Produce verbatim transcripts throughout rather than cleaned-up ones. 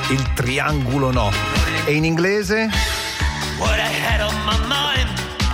il triangolo no. E in inglese? What I had on my mind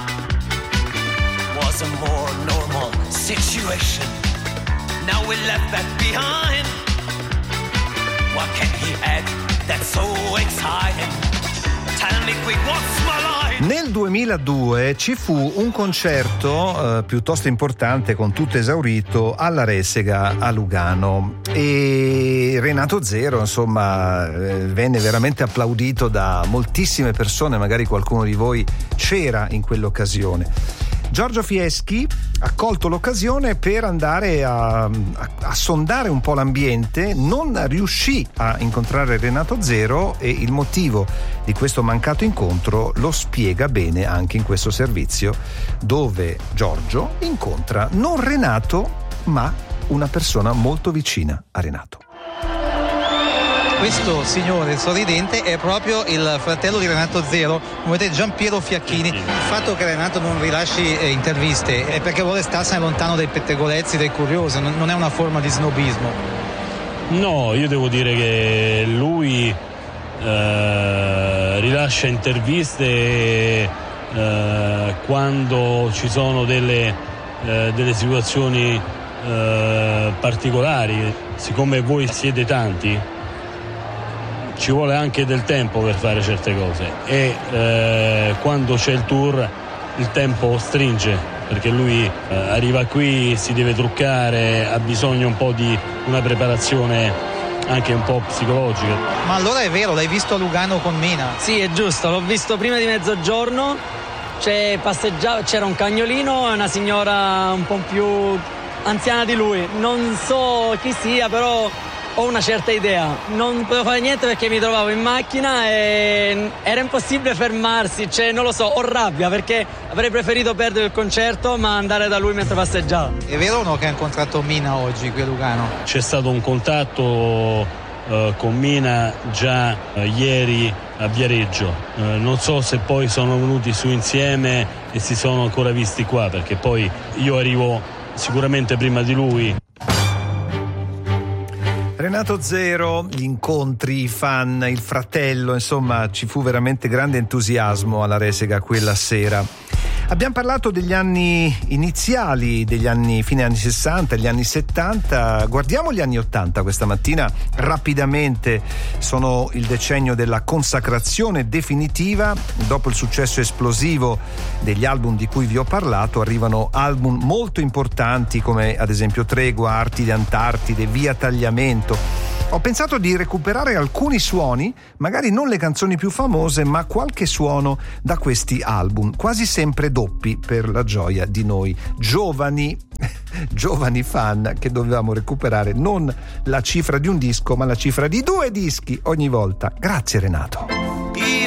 was a more normal situation. Now we left that behind. What can he add that's so exciting? Tell me quick, what's my line? Nel duemiladue ci fu un concerto eh, piuttosto importante, con tutto esaurito, alla Resega a Lugano, e Renato Zero insomma eh, venne veramente applaudito da moltissime persone, magari qualcuno di voi c'era in quell'occasione. Giorgio Fieschi ha colto l'occasione per andare a, a, a sondare un po' l'ambiente, non riuscì a incontrare Renato Zero e il motivo di questo mancato incontro lo spiega bene anche in questo servizio, dove Giorgio incontra non Renato ma una persona molto vicina a Renato. Questo signore sorridente è proprio il fratello di Renato Zero, come vedete, Giampiero Fiacchini. Il fatto che Renato non rilasci eh, interviste è perché vuole starsene lontano dai pettegolezzi, dai curiosi, non, non è una forma di snobismo. No, io devo dire che lui eh, rilascia interviste eh, quando ci sono delle, eh, delle situazioni eh, particolari. Siccome voi siete tanti, ci vuole anche del tempo per fare certe cose e eh, quando c'è il tour il tempo stringe, perché lui eh, arriva qui, si deve truccare, ha bisogno un po' di una preparazione anche un po' psicologica. Ma allora è vero, l'hai visto a Lugano con Mina? Sì, è giusto, l'ho visto prima di mezzogiorno, c'è passeggia- c'era un cagnolino e una signora un po' più anziana di lui, non so chi sia, però ho una certa idea. Non potevo fare niente perché mi trovavo in macchina e era impossibile fermarsi, cioè non lo so, ho rabbia perché avrei preferito perdere il concerto ma andare da lui mentre passeggiava. È vero o no che ha incontrato Mina oggi qui a Lugano? C'è stato un contatto eh, con Mina già eh, ieri a Viareggio, eh, non so se poi sono venuti su insieme e si sono ancora visti qua, perché poi io arrivo sicuramente prima di lui. Renato Zero, gli incontri, i fan, il fratello, insomma ci fu veramente grande entusiasmo alla Resega quella sera. Abbiamo parlato degli anni iniziali, degli anni fine anni sessanta, gli anni settanta, guardiamo gli anni ottanta questa mattina rapidamente. Sono il decennio della consacrazione definitiva. Dopo il successo esplosivo degli album di cui vi ho parlato, arrivano album molto importanti come ad esempio Tregua, Arti di Antartide, Via Tagliamento. Ho pensato di recuperare alcuni suoni, magari non le canzoni più famose, ma qualche suono da questi album, quasi sempre doppi per la gioia di noi giovani, giovani fan che dovevamo recuperare non la cifra di un disco, ma la cifra di due dischi ogni volta. Grazie Renato.